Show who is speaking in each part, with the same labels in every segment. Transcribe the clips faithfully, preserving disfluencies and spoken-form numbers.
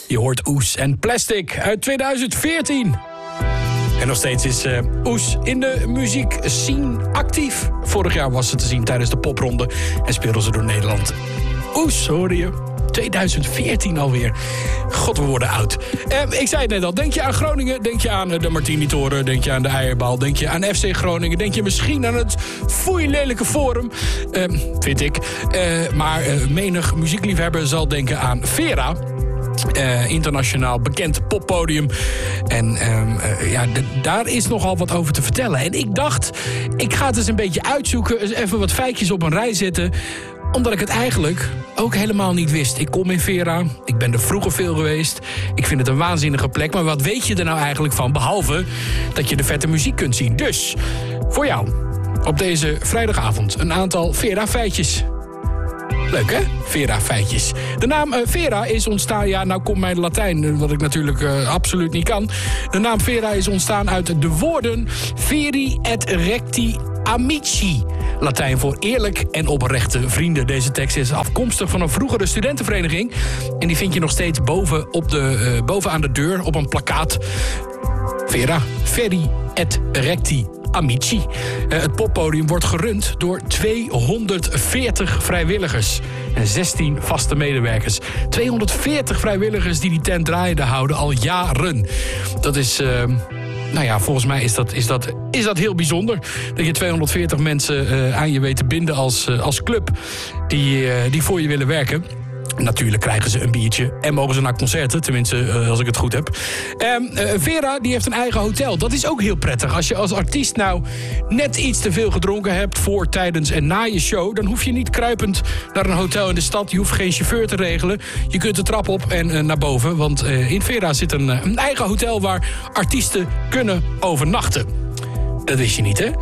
Speaker 1: Je hoort Oes en Plastic uit tweeduizend veertien. En nog steeds is uh, Oes in de muziekscene actief. Vorig jaar was ze te zien tijdens de popronde en speelden ze door Nederland. Oes, hoorde je? tweeduizend veertien alweer. God, we worden oud. Eh, ik zei het net al, denk je aan Groningen? Denk je aan de Martini-toren? Denk je aan de Eierbal? Denk je aan F C Groningen? Denk je misschien aan het foeilelijke Forum? Eh, vind ik. Eh, maar uh, menig muziekliefhebber zal denken aan Vera. Uh, internationaal bekend poppodium. En um, uh, ja, d- daar is nogal wat over te vertellen. En ik dacht, ik ga het eens een beetje uitzoeken. Eens even wat feitjes op een rij zetten. Omdat ik het eigenlijk ook helemaal niet wist. Ik kom in Vera, ik ben er vroeger veel geweest. Ik vind het een waanzinnige plek. Maar wat weet je er nou eigenlijk van? Behalve dat je de vette muziek kunt zien. Dus, voor jou, op deze vrijdagavond, een aantal Vera-feitjes. Leuk, hè? Vera-feitjes. De naam uh, Vera is ontstaan... Ja, nou komt mijn Latijn, wat ik natuurlijk uh, absoluut niet kan. De naam Vera is ontstaan uit de woorden... Veri et recti amici. Latijn voor eerlijk en oprechte vrienden. Deze tekst is afkomstig van een vroegere studentenvereniging. En die vind je nog steeds boven, op de, uh, bovenaan de deur op een plakkaat. Vera, Veri et recti Amici. Uh, het poppodium wordt gerund door tweehonderdveertig vrijwilligers en zestien vaste medewerkers. tweehonderdveertig vrijwilligers die die tent draaiende houden al jaren. Dat is... Uh, Nou ja, volgens mij is dat, is dat, is dat heel bijzonder. Dat je tweehonderdveertig mensen uh, aan je weet te binden als, uh, als club die, uh, die voor je willen werken. Natuurlijk krijgen ze een biertje en mogen ze naar concerten. Tenminste, uh, als ik het goed heb. Um, uh, Vera die heeft een eigen hotel. Dat is ook heel prettig. Als je als artiest nou net iets te veel gedronken hebt... voor, tijdens en na je show... dan hoef je niet kruipend naar een hotel in de stad. Je hoeft geen chauffeur te regelen. Je kunt de trap op en uh, naar boven. Want uh, in Vera zit een, uh, een eigen hotel... waar artiesten kunnen overnachten. Dat wist je niet, hè?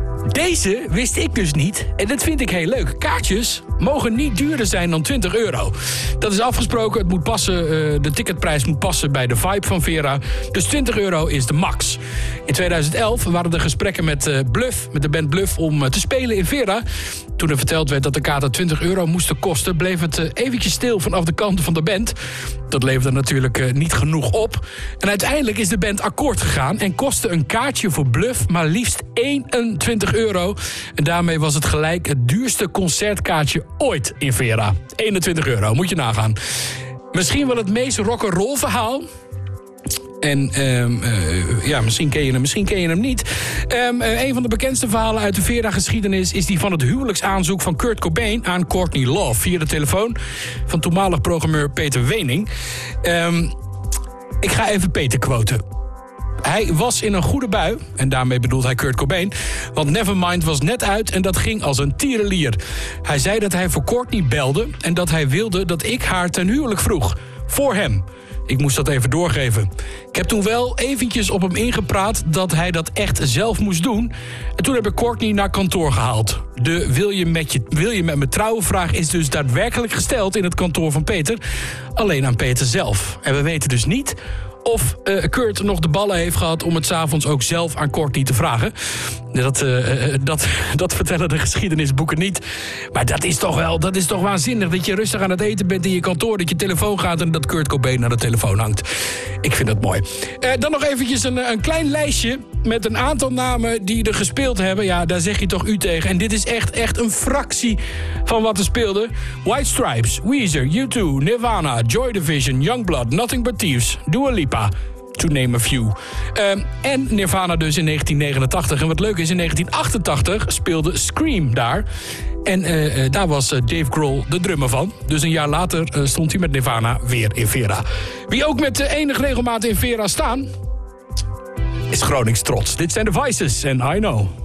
Speaker 1: Deze wist ik dus niet. En dat vind ik heel leuk. Kaartjes mogen niet duurder zijn dan twintig euro. Dat is afgesproken. Het moet passen, uh, de ticketprijs moet passen bij de vibe van Vera. Dus twintig euro is de max. In tweeduizend elf waren er gesprekken met uh, Bluff, met de band Bluff... om uh, te spelen in Vera. Toen er verteld werd dat de kaarten twintig euro moesten kosten... bleef het uh, eventjes stil vanaf de kant van de band. Dat leverde natuurlijk uh, niet genoeg op. En uiteindelijk is de band akkoord gegaan... en kostte een kaartje voor Bluff maar liefst eenentwintig euro. En daarmee was het gelijk het duurste concertkaartje ooit in Vera. eenentwintig euro, moet je nagaan. Misschien wel het meest rock'n'roll verhaal... En um, uh, ja, misschien ken je hem, misschien ken je hem niet. Um, uh, een van de bekendste verhalen uit de Vera-geschiedenis... is die van het huwelijksaanzoek van Kurt Cobain aan Courtney Love... via de telefoon van toenmalig programmeur Peter Wening. Um, ik ga even Peter quoten. Hij was in een goede bui, en daarmee bedoelt hij Kurt Cobain... want Nevermind was net uit en dat ging als een tierenlier. Hij zei dat hij voor Courtney belde... en dat hij wilde dat ik haar ten huwelijk vroeg. Voor hem. Ik moest dat even doorgeven. Ik heb toen wel eventjes op hem ingepraat dat hij dat echt zelf moest doen. En toen heb ik Courtney naar kantoor gehaald. De wil je met, je, wil je met me trouwen vraag is dus daadwerkelijk gesteld in het kantoor van Peter. Alleen aan Peter zelf. En we weten dus niet of uh, Kurt nog de ballen heeft gehad om het 's avonds ook zelf aan Courtney te vragen. Dat, uh, dat, dat vertellen de geschiedenisboeken niet. Maar dat is, toch wel, dat is toch waanzinnig dat je rustig aan het eten bent in je kantoor, dat je telefoon gaat en dat Kurt Cobain naar de telefoon hangt. Ik vind dat mooi. Uh, dan nog eventjes een, een klein lijstje met een aantal namen die er gespeeld hebben. Ja, daar zeg je toch u tegen. En dit is echt, echt een fractie van wat er speelde. White Stripes, Weezer, U twee, Nirvana, Joy Division, Youngblood, Nothing But Thieves, Dua Lipa. To name a few. Uh, en Nirvana dus in negentien negenentachtig. En wat leuk is, in negentien achtentachtig speelde Scream daar. En uh, uh, daar was uh, Dave Grohl de drummer van. Dus een jaar later uh, stond hij met Nirvana weer in Vera. Wie ook met uh, enige regelmaat in Vera staan... is Gronings trots. Dit zijn de Vices en I Know.